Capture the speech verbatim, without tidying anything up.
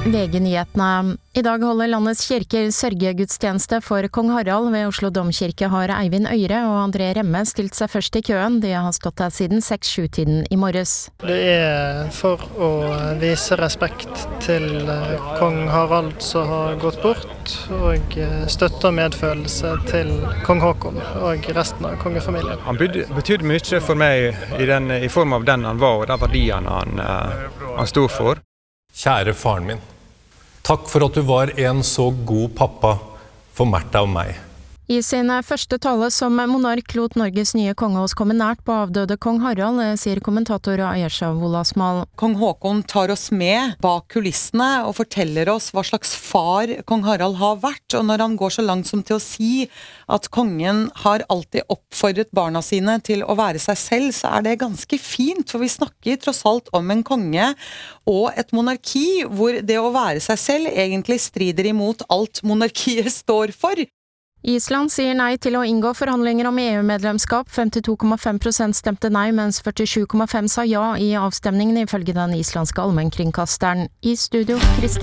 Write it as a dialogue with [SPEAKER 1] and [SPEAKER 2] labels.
[SPEAKER 1] V G-nyhetene. I dag holder landets kirker sørgegudstjeneste for kong Harald. Ved Oslo Domkirke har Eivind Øyre og André Remme stilt seg først i køen. De har stått der siden seks-sju-tiden i morges.
[SPEAKER 2] Det er for å vise respekt til kong Harald som har gått bort, og støtte og medfølelse til kong Håkon og resten av kongefamilien.
[SPEAKER 3] Han betydde mye for meg i, den, i form av den han var og de verdiene han, han stod for.
[SPEAKER 4] Kjære faren min, takk for at du var en så god pappa for Märtha og meg.
[SPEAKER 1] I sin første tale som monark lot Norges nye konge oss komme nært på avdøde kong Harald, sier kommentator Ayesha Wolasmal.
[SPEAKER 5] Kong Håkon tar oss med bak kulissene og forteller oss hva slags far kong Harald har vært, og når han går så langt som til å si at kongen har alltid oppfordret barna sine til å være seg selv, så er det ganske fint, for vi snakker tross alt om en konge og et monarki hvor det å være seg selv egentlig strider imot alt monarkiet står for.
[SPEAKER 1] Island sier nei til å inngå forhandlinger om E U-medlemskap. femtito komma fem prosent stemte nei, mens førtisju komma fem sa ja i avstemningen, ifølge den islandske allmennkringkasteren. I studio, Kristi